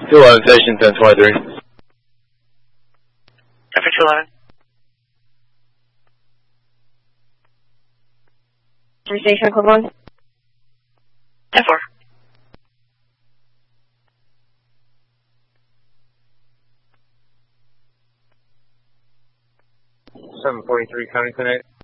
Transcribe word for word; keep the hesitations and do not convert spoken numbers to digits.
two eleven station, ten twenty-three. Traffic two eleven. Station equivalent. ten four. seven forty-three, Connington eight.